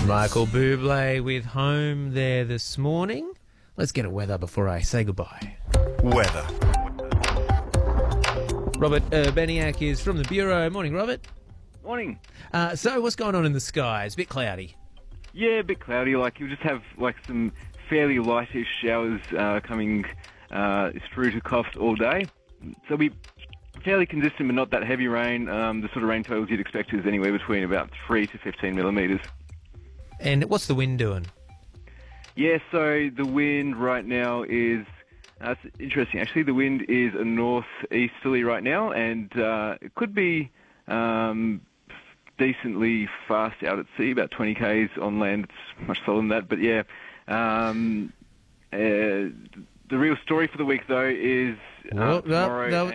Michael Bublé with Home there this morning. Let's get a weather before I say goodbye. Weather. Robert Urbaniak is from the Bureau. Morning, Robert. Morning. So what's going on in the sky? It's a bit cloudy. Yeah, a bit cloudy. You'll just have some fairly lightish showers coming through to Coffs all day. So it'll be fairly consistent, but not that heavy rain. The sort of rain totals you'd expect is anywhere between about 3 to 15 millimetres. And what's the wind doing? Yeah, so the wind right now is... it's interesting. Actually, the wind is a northeasterly right now, and it could be decently fast out at sea, about 20 k's on land. It's much slower than that, but yeah. The real story for the week, though, is tomorrow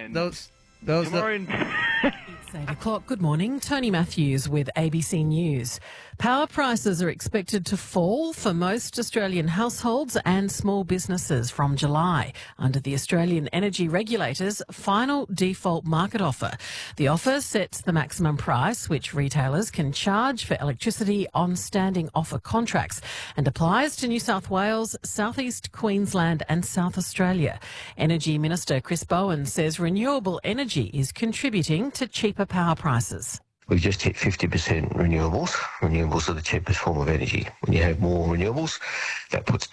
It's 8 o'clock. Good morning. Tony Matthews with ABC News. Power prices are expected to fall for most Australian households and small businesses from July under the Australian Energy Regulator's final default market offer. The offer sets the maximum price which retailers can charge for electricity on standing offer contracts and applies to New South Wales, South East Queensland and South Australia. Energy Minister Chris Bowen says renewable energy is contributing to cheaper power prices. We've just hit 50% renewables. Renewables are the cheapest form of energy. When you have more renewables, that puts